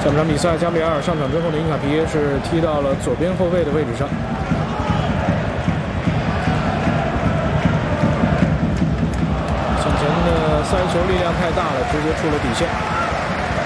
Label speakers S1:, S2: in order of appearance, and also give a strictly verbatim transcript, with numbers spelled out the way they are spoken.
S1: 下半场比赛，加比尔上场之后呢，因卡皮耶是踢到了左边后卫的位置上。向前的塞球力量太大了，直接出了底线。